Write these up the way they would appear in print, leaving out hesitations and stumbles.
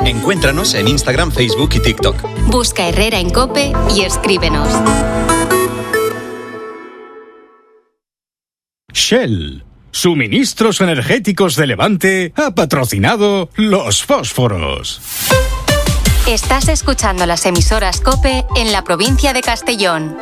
Encuéntranos en Instagram, Facebook y TikTok. Busca Herrera en COPE y escríbenos. Shell, suministros energéticos de Levante, ha patrocinado Los Fósforos. Estás escuchando las emisoras COPE en la provincia de Castellón.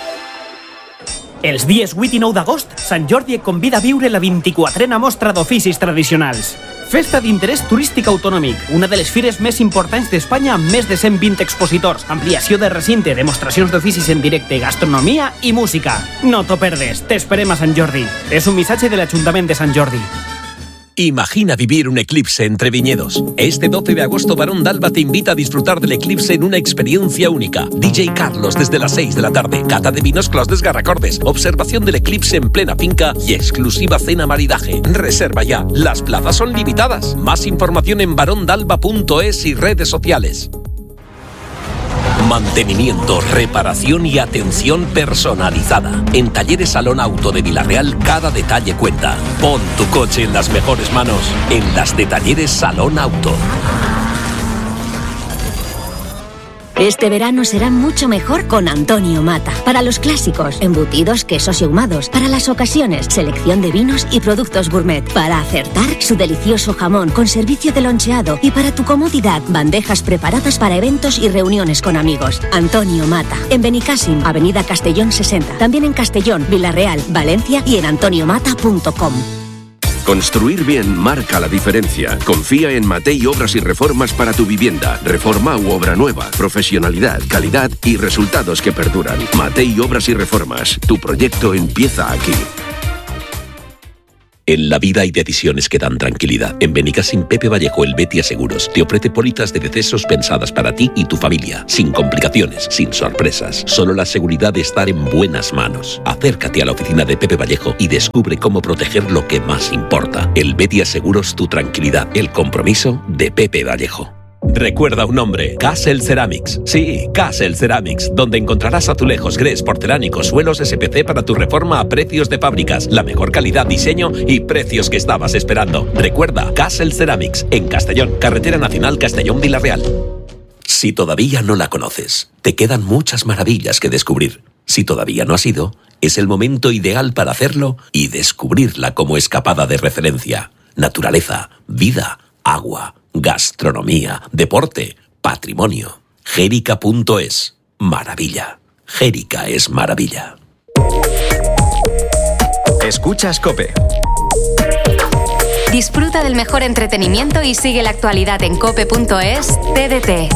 Els dies 8 i 9 d'agost, Sant Jordi et convida a viure la 24a mostra d'oficis tradicionals. Festa d'interès turístic autonòmic, una de les fires més importants d'Espanya amb més de 120 expositors, ampliació de recinte, demostracions d'oficis en directe, gastronomia i música. No t'ho perdes, t'esperem a Sant Jordi. És un missatge de l'Ajuntament de Sant Jordi. Imagina vivir un eclipse entre viñedos. Este 12 de agosto, Barón d'Alba te invita a disfrutar del eclipse en una experiencia única. DJ Carlos desde las 6 de la tarde. Cata de vinos Clos Desgarracordes. Observación del eclipse en plena finca y exclusiva cena maridaje. Reserva ya. Las plazas son limitadas. Más información en barondalba.es y redes sociales. Mantenimiento, reparación y atención personalizada. En Talleres Salón Auto de Vilarreal, cada detalle cuenta. Pon tu coche en las mejores manos, en las de Talleres Salón Auto. Este verano será mucho mejor con Antonio Mata. Para los clásicos, embutidos, quesos y ahumados. Para las ocasiones, selección de vinos y productos gourmet. Para acertar, su delicioso jamón con servicio de loncheado. Y para tu comodidad, bandejas preparadas para eventos y reuniones con amigos. Antonio Mata. En Benicàssim, Avenida Castellón 60. También en Castellón, Vilarreal, Valencia y en antoniomata.com. Construir bien marca la diferencia. Confía en Matei Obras y Reformas para tu vivienda. Reforma u obra nueva. Profesionalidad, calidad y resultados que perduran. Matei Obras y Reformas. Tu proyecto empieza aquí. En la vida hay decisiones que dan tranquilidad. En Benicàssim, Pepe Vallejo, el Betia Seguros, te ofrece pólizas de decesos pensadas para ti y tu familia, sin complicaciones, sin sorpresas. Solo la seguridad de estar en buenas manos. Acércate a la oficina de Pepe Vallejo y descubre cómo proteger lo que más importa. El Betia Seguros, tu tranquilidad. El compromiso de Pepe Vallejo. Recuerda un nombre, Castle Ceramics. Sí, Castle Ceramics, donde encontrarás azulejos, grés, porcelánicos, suelos SPC para tu reforma a precios de fábricas, la mejor calidad, diseño y precios que estabas esperando. Recuerda, Castle Ceramics, en Castellón, Carretera Nacional Castellón-Vilarreal. Si todavía no la conoces, te quedan muchas maravillas que descubrir. Si todavía no has ido, es el momento ideal para hacerlo y descubrirla como escapada de referencia. Naturaleza, vida, agua, gastronomía, deporte, patrimonio. Gérica.es. Maravilla. Gérica es maravilla. Escuchas COPE. Disfruta del mejor entretenimiento y sigue la actualidad en cope.es TDT.